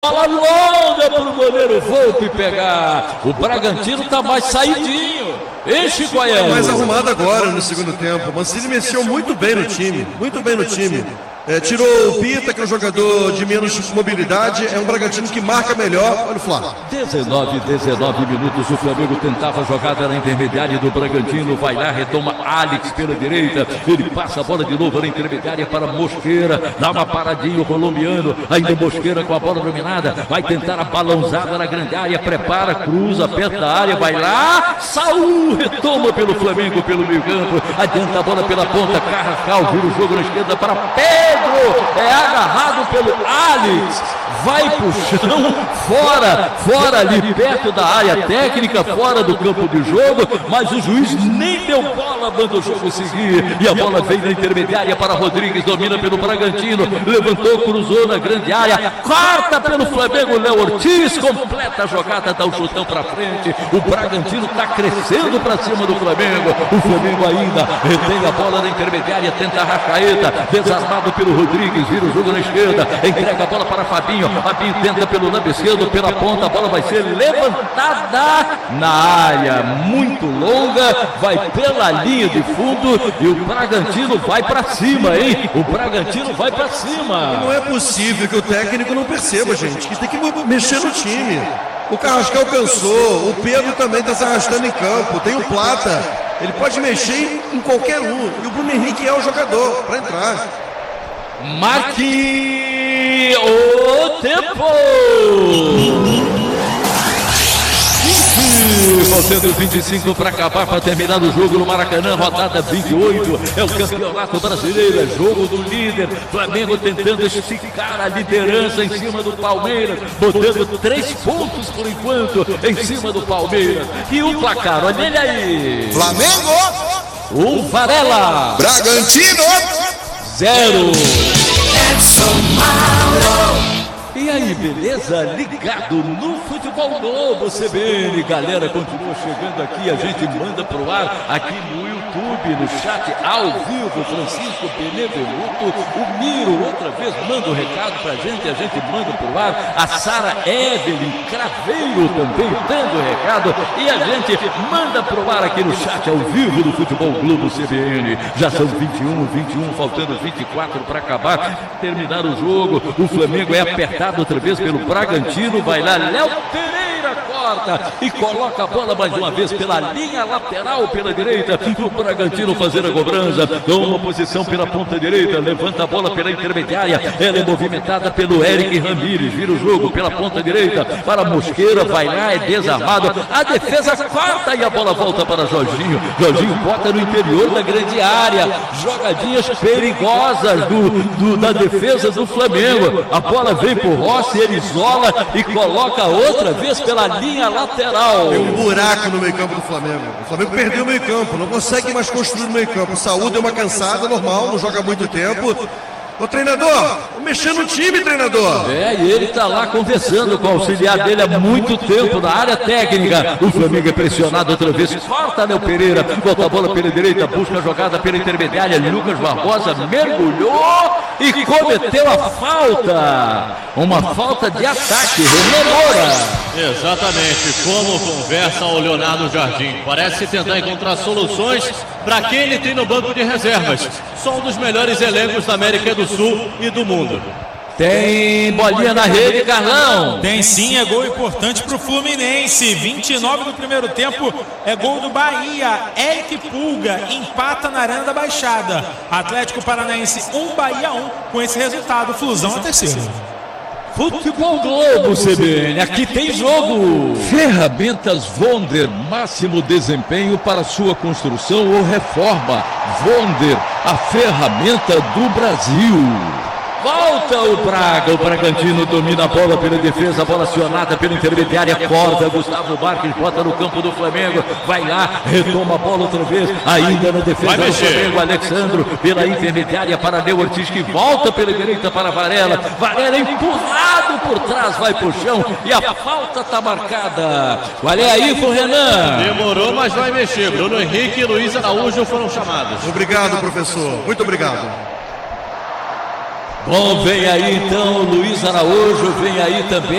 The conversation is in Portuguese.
Bola longa pro goleiro Volpe pegar. O Bragantino tá mais saidinho. Enche Goiânia. Mais arrumado agora no segundo tempo. Mancini mexeu muito bem no time. Muito bem no time. Tirou o Pita, que é um jogador de menos mobilidade. É um Bragantino que marca melhor. Olha o Flávio. 19 minutos. O Flamengo tentava a jogada na intermediária do Bragantino. Vai lá, retoma Alex pela direita. Ele passa a bola de novo na intermediária para Mosqueira. Dá uma paradinha o colombiano. Ainda Mosqueira com a bola dominada. Vai tentar a balãozada na grande área. Prepara, cruza, aperta a área. Vai lá. Saul retoma pelo Flamengo, pelo meio campo. Adianta a bola pela ponta. Carrascal vira o jogo na esquerda para Pedro. É agarrado pelo Alex, vai pro chão, fora ali perto da área técnica, fora do campo de jogo, mas o juiz nem deu bola, manda o jogo seguir, e a bola vem na intermediária para Rodrigues, domina pelo Bragantino, levantou, cruzou na grande área, corta pelo Flamengo, Léo Ortiz, completa a jogada, dá um chutão pra frente, o Bragantino tá crescendo pra cima do Flamengo, o Flamengo ainda retém a bola na intermediária, tenta a Rascaeta, desarmado pelo Rodrigues, vira o jogo na esquerda, entrega a bola para Fabinho tenta pelo lado esquerdo, pela ponta, a bola vai ser levantada na área, muito longa, vai pela linha de fundo e o Bragantino vai para cima, hein? O Bragantino vai para cima. Não é possível que o técnico não perceba, gente, que tem que mexer no time. O Carrascal cansou, o Pedro também está se arrastando em campo, tem o Plata, ele pode mexer em qualquer um, e o Bruno Henrique é o jogador para entrar. Marque o tempo! Faltando 25 para acabar, para terminar o jogo no Maracanã, rodada 28, é o Campeonato Brasileiro, é jogo do líder, Flamengo tentando esticar a liderança em cima do Palmeiras, botando 3 pontos por enquanto em cima do Palmeiras. E o placar, olha ele aí! Flamengo! O Varela! Bragantino! 0. Edson Mauro. E aí, beleza? Ligado no Futebol Globo CBN. Galera, continua chegando aqui, a gente manda pro ar aqui no YouTube, no chat ao vivo. Francisco Benevenuto, o Miro, outra vez, manda um recado pra gente, a gente manda pro ar. A Sara Evelyn Craveiro também dando recado e a gente manda pro ar aqui no chat ao vivo do Futebol Globo CBN. Já são 21, faltando 24 para acabar, terminar o jogo. O Flamengo é apertado outra vez pelo Bragantino, vai lá, Léo Pereira corta e coloca a bola mais uma vez pela linha lateral, pela direita, o Bragantino fazer a cobrança, toma posição pela ponta direita, levanta a bola pela intermediária, ela é movimentada pelo Eric Ramírez, vira o jogo pela ponta direita, para Mosqueira, vai lá, é desarmado, a defesa corta e a bola volta para Jorginho bota no interior da grande área, jogadinhas perigosas da defesa do Flamengo, a bola vem por Rossi, ele isola e coloca outra vez pela linha lateral. Tem um buraco no meio campo do Flamengo. O Flamengo perdeu o meio campo, não consegue mais construir no meio campo. O Saúl deu uma cansada, normal, não joga há muito tempo. Ô treinador, mexer no time, treinador. E ele tá lá conversando com o auxiliar dele há muito tempo na área técnica. O Flamengo é pressionado outra vez. Corta Léo Pereira, volta a bola pela direita, busca a jogada pela intermediária. Lucas Barbosa mergulhou e cometeu a falta. Uma falta de ataque, rememora. Exatamente, como conversa o Leonardo Jardim. Parece tentar encontrar soluções para quem ele tem no banco de reservas. Só um dos melhores elencos da América do Sul e do mundo. Tem bolinha na rede, Carlão? Tem sim, é gol importante para o Fluminense. 29 do primeiro tempo, é gol do Bahia. Eric Pulga empata na Arena da Baixada. Atlético Paranaense 1, Bahia 1. Com esse resultado, Flusão é terceiro. Futebol Globo CBN, aqui tem jogo. Ferramentas Vonder, máximo desempenho para sua construção ou reforma. Vonder, a ferramenta do Brasil. Volta o Braga, o Bragantino domina a bola pela defesa, a bola acionada pela intermediária, corta, Gustavo Marques bota no campo do Flamengo, vai lá, retoma a bola outra vez, ainda na defesa do Flamengo, Alexandro pela intermediária para Léo Ortiz, que volta pela direita para Varela, Varela empurrado por trás, vai pro chão e a falta tá marcada. Qual é aí, Renan? Demorou, mas vai mexer. Bruno Henrique e Luiz Araújo foram chamados. Obrigado, professor, muito obrigado. Bom, vem aí então Luiz Araújo, vem aí também